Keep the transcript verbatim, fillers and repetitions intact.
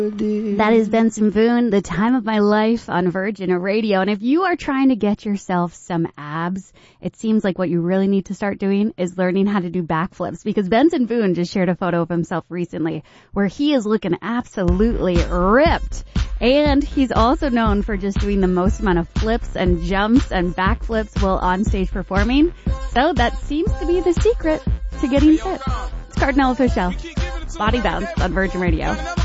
That is Benson Boone, The Time of My Life on Virgin Radio. And if you are trying to get yourself some abs, it seems like what you really need to start doing is learning how to do backflips, because Benson Boone just shared a photo of himself recently where he is looking absolutely ripped. And he's also known for just doing the most amount of flips and jumps and backflips while on stage performing. So that seems to be the secret to getting fit. It's Cardinal Official. Body Bounce on Virgin Radio.